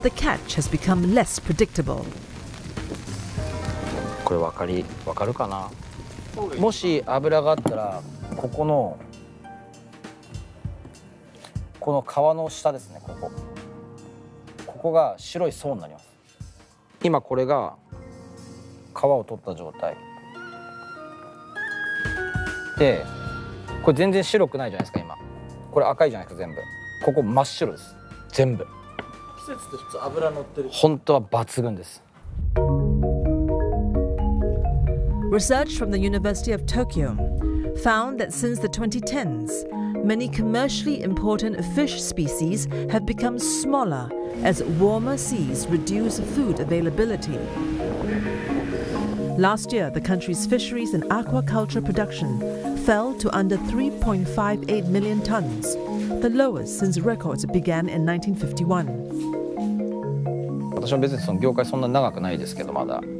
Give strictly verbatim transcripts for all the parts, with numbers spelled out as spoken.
The catch has become less predictable. これ分かり分かるかな。もし油があったらここのこの皮の下ですね、ここここが白い層になります。今これが皮を取った状態で、これ全然白くないじゃないですか。今これ赤いじゃないですか。全部ここ真っ白です。全部季節って普通油乗ってる。 本当は抜群です。 Research from the University of Tokyo found that since the twenty tens, many commercially important fish species have become smaller as warmer seas reduce food availability. Last year, the country's fisheries and aquaculture production fell to under three point five eight million tons, the lowest since records began in nineteen fifty-one. 私も別にその業界そんな長くないですけどまだ、うん、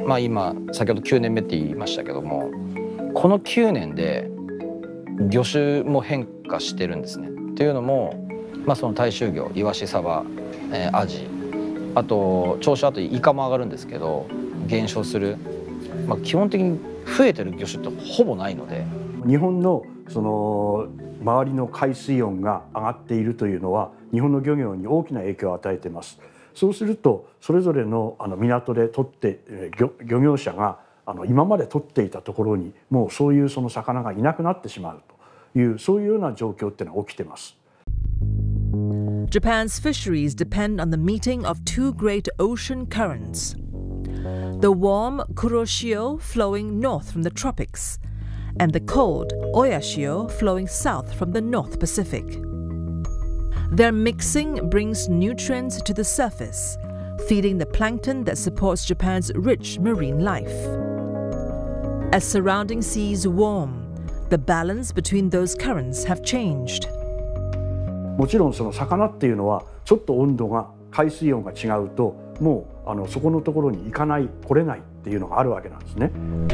まあ今先ほどきゅうねんめって言いましたけども、このきゅうねんで魚種も変化してるんですね。というのも、まあ、その大衆魚イワシサバ、えー、アジ、あと銚子あとイカも上がるんですけど減少する、まあ、基本的に増えてる魚種ってほぼないので、 日本のその周りの海水温が上がっているというのは日本の漁業に大きな影響を与えています。そうするとそれぞれのあの港で取って漁、漁業者があの今まで取っていたところにもうそういうその魚がいなくなってしまうというそういうような状況っていうのは起きています。 Japan's fisheries depend on the meeting of two great ocean currents. The warm Kuroshio flowing north from the tropics, and the cold Oyashio flowing south from the North Pacific. Their mixing brings nutrients to the surface, feeding the plankton that supports Japan's rich marine life. As surrounding seas warm, the balance between those currents have changed. もちろんその魚っていうのはちょっと温度が海水温が違うともうあのそこのところに行かない来れないっていうのがあるわけなんですね。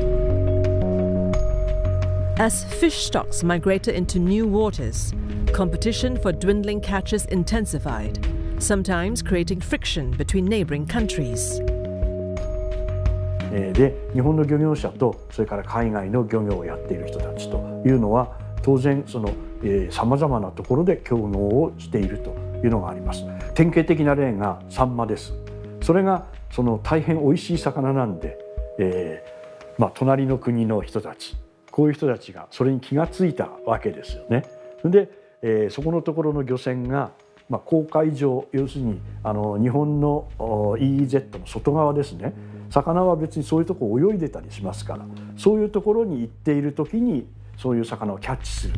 As fish stocks migrated into new waters, competition for dwindling catches intensified, sometimes creating friction between neighboring countries. で、日本の漁業者とそれから海外の漁業をやっている人たちというのは当然そのさまざまなところで競合をしているというのがあります。典型的な例がサンマです。それがその大変美味しい魚なんで、えーまあ、隣の国の人たちこういう人たちがそれに気がついたわけですよね。で、えー、そこのところの漁船が、まあ、公海上要するにあの日本の イーイーゼット の外側ですね。魚は別にそういうところ泳いでたりしますからそういうところに行っている時にそういう魚をキャッチする。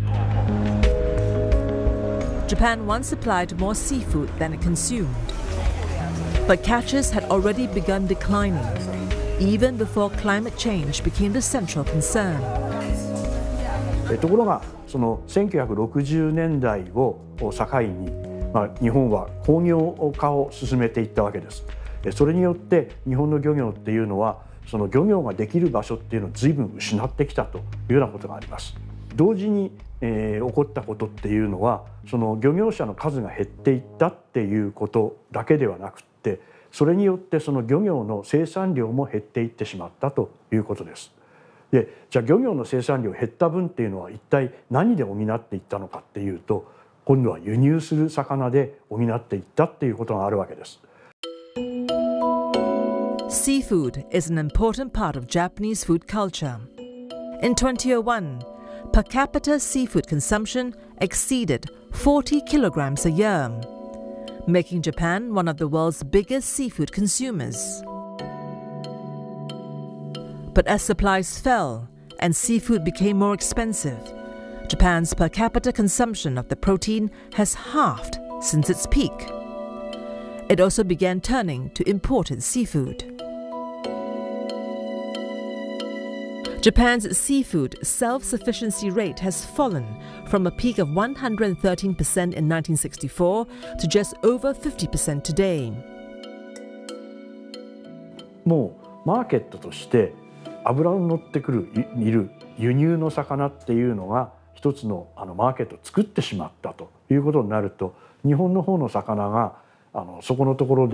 Japan once supplied more seafood than it consumed, but catches had already begun declining, even before climate change became the central concern. ところがそのせんきゅうひゃくろくじゅうねんだいを境に、まあ、日本は工業化を進めていったわけです。それによって日本の漁業っていうのはその漁業ができる場所っていうのを随分失ってきたというようなことがあります。同時に、えー、起こったことっていうのはその漁業者の数が減っていったっていうことだけではなくってそれによってその漁業の生産量も減っていってしまったということです。で、じゃあ漁業の生産量減った分っていうのは一体何で補っていったのかっていうと今度は輸入する魚で補っていったっていうことがあるわけです。 Seafood is an important part of Japanese food culture. In twenty oh one, per capita seafood consumption exceeded forty kilograms a year, making Japan one of the world's biggest seafood consumers. But as supplies fell and seafood became more expensive, Japan's per capita consumption of the protein has halved since its peak. It also began turning to imported seafood. Japan's seafood self-sufficiency rate has fallen from a peak of one hundred thirteen percent in nineteen sixty-four to just over fifty percent today. もうマーケットとして脂の乗ってくるいる輸入の魚っていうのが一つのあのマーケットを作ってしまったということになると日本の方の魚があのそこのところで